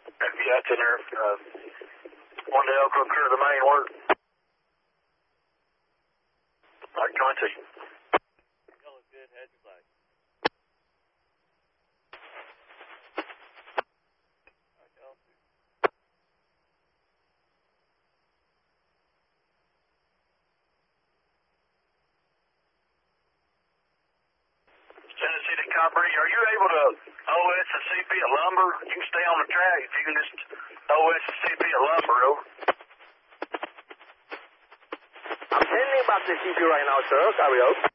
Yeah, it's in there. One day I'll go clear the main work. All right, coming to you. Yellow's good, heads are black. Alright, yellow. Tennessee to Coppery, are you able to OS and CP at Lumber? You can stay on the track if you can just OS and CP at Lumber, over. I'm sending back the CP right now, sir. Carry out.